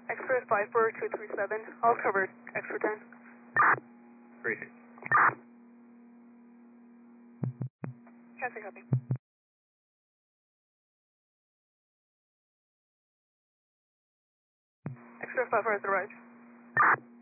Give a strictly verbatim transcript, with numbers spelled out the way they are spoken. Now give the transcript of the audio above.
Express five four two three seven, all covered, extra ten. Appreciate it. Cancel copy. Express five four has arrived.